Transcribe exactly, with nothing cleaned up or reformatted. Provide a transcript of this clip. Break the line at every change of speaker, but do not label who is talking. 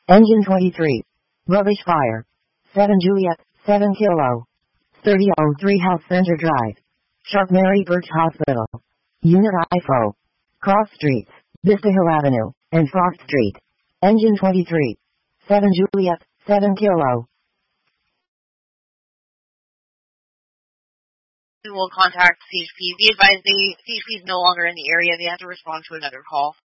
Engine twenty-three. Rubbish fire. seven Juliet, seven Kilo. thirty oh three Health Center Drive. Sharp Mary Birch Hospital. Unit I F O. Cross Streets, Vista Hill Avenue, and Frost Street. Engine twenty-three. seven Juliet, seven Kilo.
We will contact C H P. Be advised, the C H P is no longer in the area. They have to respond to another call.